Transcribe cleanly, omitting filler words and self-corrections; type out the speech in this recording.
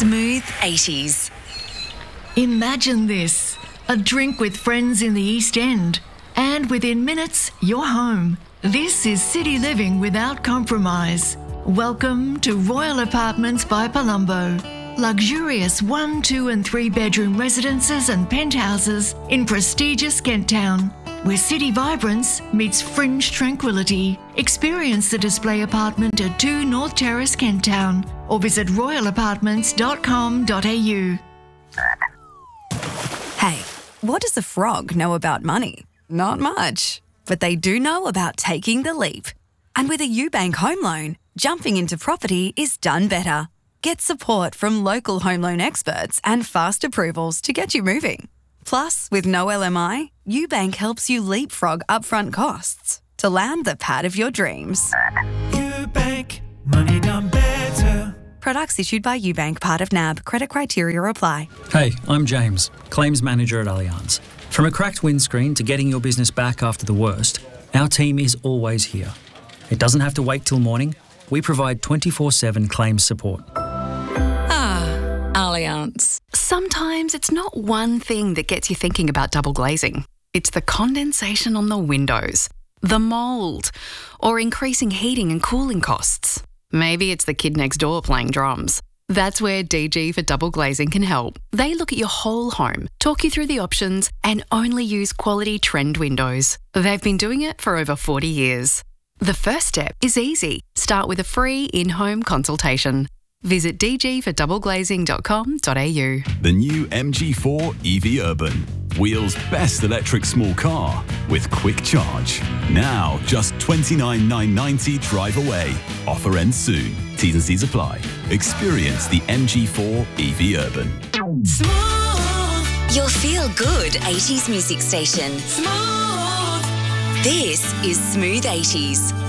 Smooth 80s. Imagine this, a drink with friends in the East End, and within minutes, you're home. This is city living without compromise. Welcome to Royal Apartments by Palumbo. Luxurious 1, 2 and 3 bedroom residences and penthouses in prestigious Kent Town, where city vibrance meets fringe tranquility. Experience the display apartment at 2 North Terrace, Kent Town, or visit royalapartments.com.au. Hey, what does a frog know about money? Not much. But they do know about taking the leap. And with a UBank home loan, jumping into property is done better. Get support from local home loan experts and fast approvals to get you moving. Plus, with no LMI, UBank helps you leapfrog upfront costs to land the pad of your dreams. UBank, money done better. Products issued by UBank, part of NAB. Credit criteria apply. Hey, I'm James, Claims Manager at Allianz. From a cracked windscreen to getting your business back after the worst, our team is always here. It doesn't have to wait till morning. We provide 24/7 claims support. Allianz. Sometimes it's not one thing that gets you thinking about double glazing. It's the condensation on the windows, the mould, or increasing heating and cooling costs. Maybe it's the kid next door playing drums. That's where DG for Double Glazing can help. They look at your whole home, talk you through the options, and only use quality trend windows. They've been doing it for over 40 years. The first step is easy. Start with a free in-home consultation. Visit dgfordoubleglazing.com.au. The new MG4 EV Urban. Wheels' best electric small car with quick charge. Now just $29,990 drive away. Offer ends soon. T's and C's apply. Experience the MG4 EV Urban. Smooth. Your feel-good 80s music station. Smooth. This is Smooth 80s.